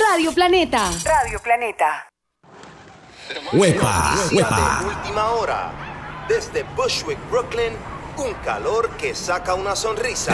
Radio Planeta. Radio Planeta. ¡Huepa! De última hora. Desde Bushwick, Brooklyn, un calor que saca una sonrisa.